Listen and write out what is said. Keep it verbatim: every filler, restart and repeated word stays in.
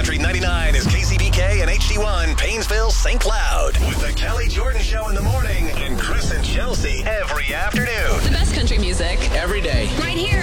Country ninety-nine is K C B K and H D one, Painesville, Saint Cloud. With the Kelly Jordan Show in the morning and Chris and Chelsea every afternoon. The best country music. Every day. Right here.